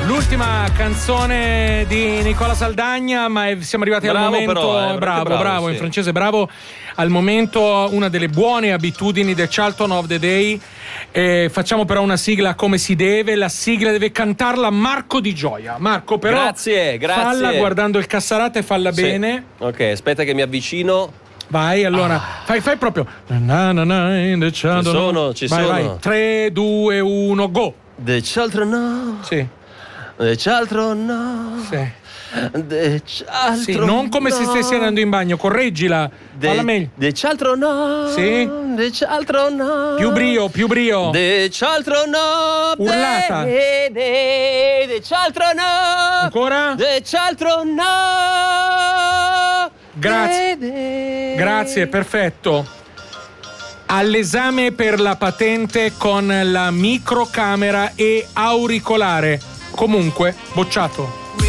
L'ultima canzone di Nicola Saldagna, ma siamo arrivati al momento. Però, bravo, sì. in francese, bravo. Al momento, una delle buone abitudini del Charlton of the Day. Facciamo però una sigla come si deve. La sigla deve cantarla Marco Di Gioia. Marco, però. Grazie. Falla guardando il Cassarate e falla bene. Ok, aspetta che mi avvicino. Vai, allora, fai proprio. Ci sono. Vai. 3, 2, 1, go. De Charlton no. Sì. De Charlton no. Sì. De Charlton Sì, non come se stessi andando in bagno, correggila. Falla meglio. De Charlton no. Sì. De Charlton no. Più brio. De Charlton no. Urlata. De Charlton no. Ancora? De Charlton no. Grazie, perfetto. All'esame per la patente con la microcamera e auricolare. Comunque, bocciato.